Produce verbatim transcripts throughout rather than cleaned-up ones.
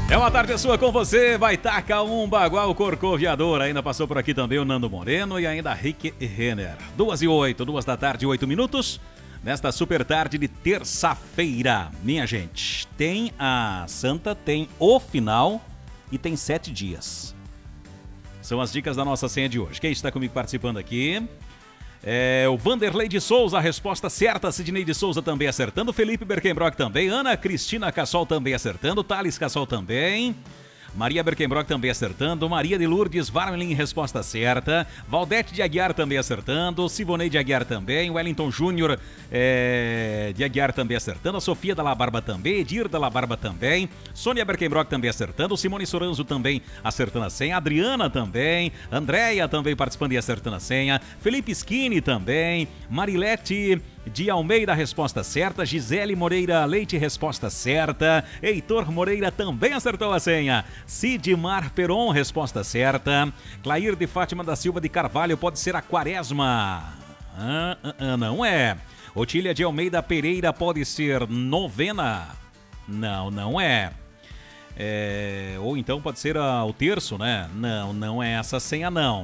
É uma tarde sua com você, Baitaca, um bagual corcoviador. Ainda passou por aqui também o Nando Moreno e ainda Rick Renner. Duas e oito, duas da tarde, oito minutos. Nesta super tarde de terça-feira, minha gente, tem a Santa, tem o final e tem sete dias. São as dicas da nossa senha de hoje. Quem está comigo participando aqui? É o Vanderlei de Souza, a resposta certa. Sidney de Souza também acertando. Felipe Berkenbrock também. Ana Cristina Cassol também acertando. Thales Cassol também. Maria Berkenbrock também acertando. Maria de Lourdes Varmelin, resposta certa. Valdete de Aguiar também acertando. Sivonei de Aguiar também. Wellington Júnior é, de Aguiar também acertando. A Sofia da La Barba também. Edir da La Barba também. Sônia Berkenbrock também acertando. Simone Soranzo também acertando a senha. Adriana também. Andréia também participando e acertando a senha. Felipe Schiini também. Marilete de Almeida, resposta certa. Gisele Moreira Leite, resposta certa. Heitor Moreira também acertou a senha. Sidmar Peron, resposta certa. Clair de Fátima da Silva de Carvalho, pode ser a Quaresma. Ah, ah, ah, não é. Otília de Almeida Pereira, pode ser novena. Não, não é. É, ou então pode ser a, o terço, né? Não, não é essa senha não.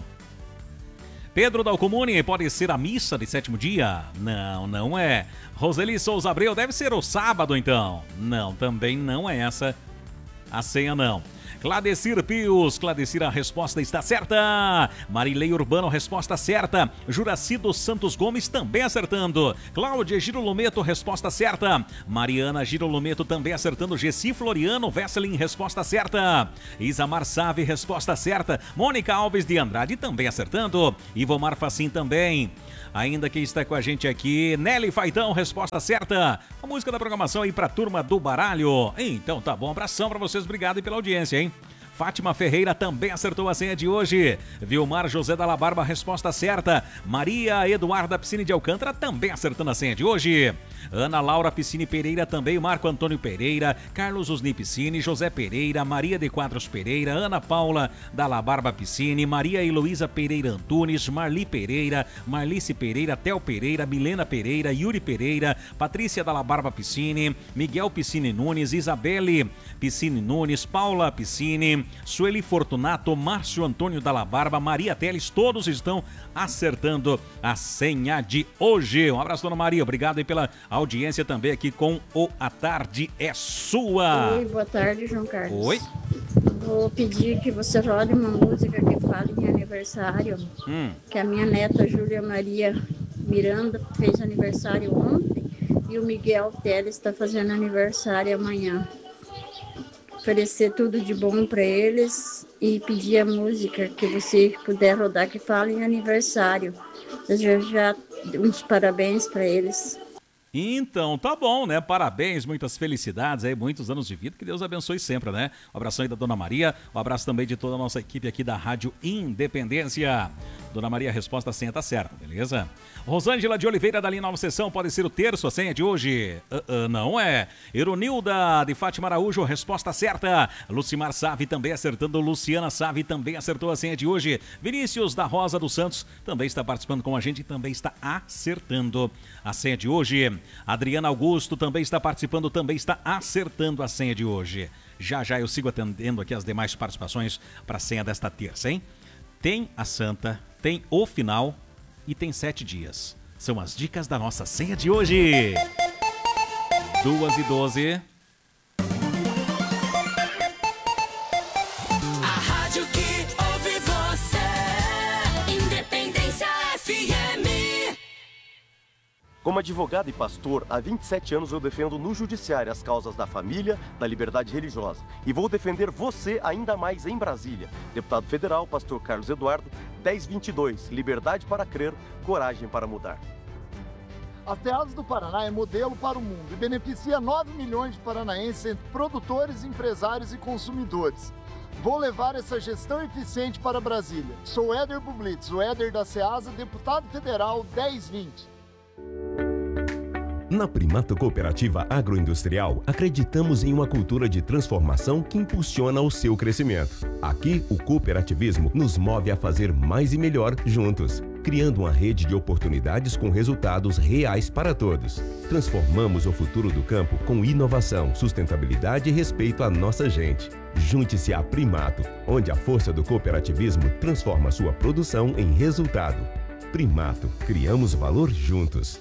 Pedro Dalcomune, pode ser a missa de sétimo dia? Não, não é. Roseli Souza Abreu, deve ser o sábado então? Não, também não é essa a senha não. Cladecir Pius, Cladecir, a resposta está certa. Marilei Urbano, resposta certa. Juraci dos Santos Gomes também acertando. Cláudia Girolometo, resposta certa. Mariana Girolometo também acertando. Gessi Floriano Vesselin, resposta certa. Isamar Save, resposta certa. Mônica Alves de Andrade também acertando. Ivomar Facim também. Ainda quem está com a gente aqui, Nelly Faitão, resposta certa. A música da programação aí pra turma do baralho. Então tá bom, abração pra vocês, obrigado aí pela audiência, hein? Fátima Ferreira também acertou a senha de hoje. Vilmar José da La Barba, resposta certa. Maria Eduarda Piscine de Alcântara também acertando a senha de hoje. Ana Laura Piscine Pereira também. Marco Antônio Pereira. Carlos Osni Piscine. José Pereira. Maria de Quadros Pereira. Ana Paula da La Barba Piscine. Maria Heloísa Pereira Antunes. Marli Pereira. Marlice Pereira. Tel Pereira. Milena Pereira. Yuri Pereira. Patrícia da La Barba Piscine. Miguel Piscine Nunes. Isabelle Piscine Nunes. Paula Piscine. Sueli Fortunato, Márcio Antônio da La Barba, Maria Teles, todos estão acertando a senha de hoje. Um abraço, dona Maria, obrigado aí pela audiência também aqui com o A Tarde é Sua. Oi, boa tarde, João Carlos. Oi. Vou pedir que você rode uma música que fale em aniversário, hum. que a minha neta Júlia Maria Miranda fez aniversário ontem e o Miguel Teles está fazendo aniversário amanhã. Oferecer tudo de bom para eles e pedir a música que você puder rodar que fala em aniversário. Desejar uns parabéns para eles. Então, tá bom, né? Parabéns, muitas felicidades aí, muitos anos de vida, que Deus abençoe sempre, né? Um abração aí da Dona Maria, um abraço também de toda a nossa equipe aqui da Rádio Independência. Dona Maria, a resposta, a senha tá certa, beleza? Rosângela de Oliveira da linha Nova Sessão, pode ser o terço, a senha de hoje? Uh, uh, não é. Eronilda de Fátima Araújo, resposta certa. Lucimar Save também acertando. Luciana Save também acertou a senha de hoje. Vinícius da Rosa dos Santos também está participando com a gente e também está acertando a senha de hoje. Adriana Augusto também está participando, também está acertando a senha de hoje. Já já eu sigo atendendo aqui as demais participações para a senha desta terça, hein? Tem a Santa, tem o final e tem sete dias. São as dicas da nossa senha de hoje. Duas e doze. A rádio que ouve você, Independência F M. Como advogado e pastor, há vinte e sete anos eu defendo no judiciário as causas da família, da liberdade religiosa. E vou defender você ainda mais em Brasília. Deputado Federal, pastor Carlos Eduardo, dez vinte e dois, liberdade para crer, coragem para mudar. A FEASA do Paraná é modelo para o mundo e beneficia nove milhões de paranaenses entre produtores, empresários e consumidores. Vou levar essa gestão eficiente para Brasília. Sou Éder Bublitz, o Éder da FEASA, deputado federal dez vinte. Na Primato Cooperativa Agroindustrial, acreditamos em uma cultura de transformação que impulsiona o seu crescimento. Aqui, o cooperativismo nos move a fazer mais e melhor juntos. criando uma rede de oportunidades com resultados reais para todos. Transformamos o futuro do campo com inovação, sustentabilidade e respeito à nossa gente. Junte-se à Primato, onde a força do cooperativismo transforma sua produção em resultado. Primato, criamos valor juntos.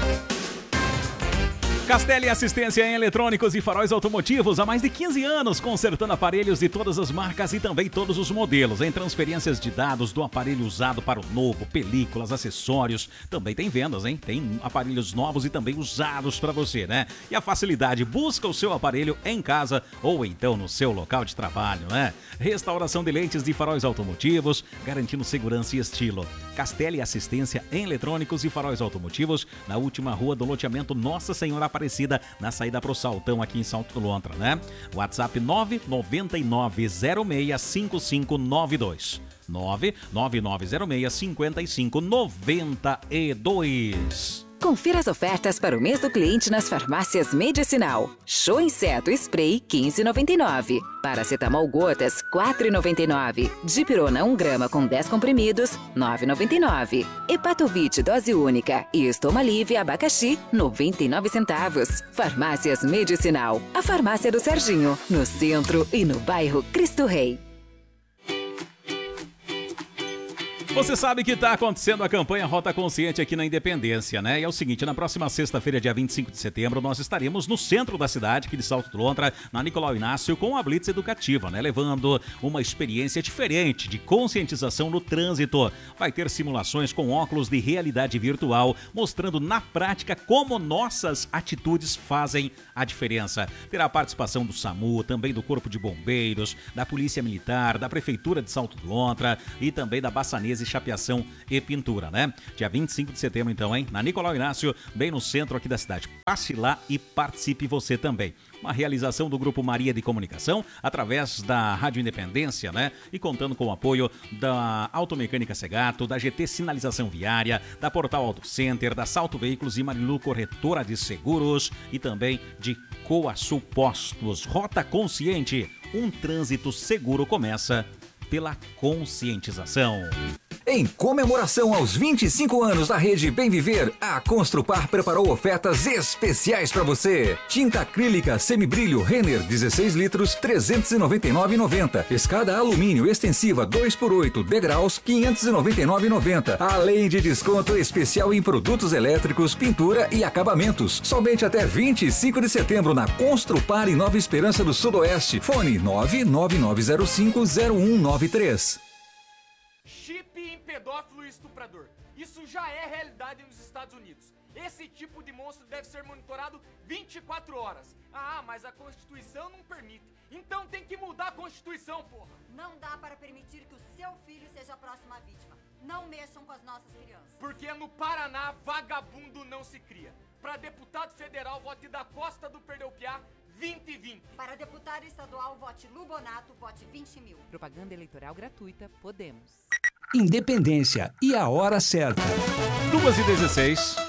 Castelli Assistência em Eletrônicos e Faróis Automotivos há mais de quinze anos, consertando aparelhos de todas as marcas e também todos os modelos, em transferências de dados do aparelho usado para o novo, películas, acessórios, também tem vendas, hein? Tem aparelhos novos e também usados para você, né? E a facilidade, busca o seu aparelho em casa ou então no seu local de trabalho, né? Restauração de lentes de faróis automotivos, garantindo segurança e estilo. Castelli Assistência em Eletrônicos e Faróis Automotivos, na última rua do loteamento Nossa Senhora Aparecida, na saída pro Saltão aqui em Salto do Lontra, né? WhatsApp nove nove nove zero seis cinco cinco nove dois. nove nove nove zero seis cinco cinco nove dois. Confira as ofertas para o mês do cliente nas farmácias Medicinal. Show Inseto Spray quinze reais e noventa e nove centavos. Paracetamol Gotas quatro reais e noventa e nove centavos. Dipirona um grama com dez comprimidos nove reais e noventa e nove centavos. Hepatovite dose única e Estomalivre abacaxi noventa e nove centavos. Farmácias Medicinal. A farmácia do Serginho, no centro e no bairro Cristo Rei. Você sabe que está acontecendo a campanha Rota Consciente aqui na Independência, né? E é o seguinte, na próxima sexta-feira, dia vinte e cinco de setembro, nós estaremos no centro da cidade, aqui de Salto do Lontra, na Nicolau Inácio, com a Blitz Educativa, né? Levando uma experiência diferente de conscientização no trânsito. Vai ter simulações com óculos de realidade virtual, mostrando na prática como nossas atitudes fazem a diferença. Terá a participação do SAMU, também do Corpo de Bombeiros, da Polícia Militar, da Prefeitura de Salto do Lontra e também da Bassanese Chapeação e Pintura, né? Dia vinte e cinco de setembro, então, hein? Na Nicolau Inácio, bem no centro aqui da cidade. Passe lá e participe você também. Uma realização do Grupo Maria de Comunicação, através da Rádio Independência, né? E contando com o apoio da Automecânica Segato, da G T Sinalização Viária, da Portal Auto Center, da Salto Veículos e Marilu Corretora de Seguros e também de Coaçu Postos. Rota Consciente, um trânsito seguro começa pela conscientização. Em comemoração aos vinte e cinco anos da rede Bem Viver, a Construpar preparou ofertas especiais para você. Tinta acrílica semibrilho Renner dezesseis litros, trezentos e noventa e nove reais e noventa centavos. Escada alumínio extensiva dois por oito degraus, quinhentos e noventa e nove reais e noventa centavos. Além de desconto especial em produtos elétricos, pintura e acabamentos. Somente até vinte e cinco de setembro na Construpar em Nova Esperança do Sudoeste. Fone nove nove nove zero cinco zero um nove três. Chip em pedófilo e estuprador. Isso já é realidade nos Estados Unidos. Esse tipo de monstro deve ser monitorado vinte e quatro horas. Ah, mas a Constituição não permite. Então tem que mudar a Constituição, porra. Não dá para permitir que o seu filho seja a próxima vítima. Não mexam com as nossas crianças. Porque no Paraná, vagabundo não se cria. Para deputado federal, vote da Costa do Perdeu-Piá, vinte e vinte. Para deputado estadual, vote Lubonato, vote vinte mil. Propaganda eleitoral gratuita, Podemos. Independência e a hora certa. duas e dezesseis.